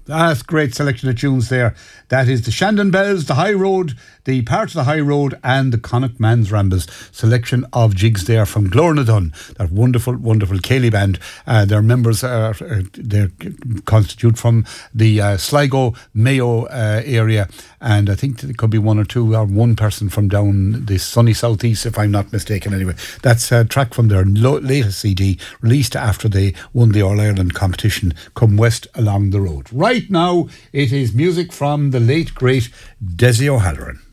That's great selection of tunes there. That is the Shandon Bells, the High Road, the Part of the High Road, and the Connacht Man's Rambles. Selection of jigs there from Glornadun, that wonderful, wonderful Cayley band. Their members they constitute from the Sligo, Mayo area, and I think there could be one or two, or one person from down the sunny southeast, if I'm not mistaken. Anyway, that's a track from their latest CD, released after they won the All Ireland competition, Come West Along the Road. Right now, it is music from the late, great Desi O'Halloran.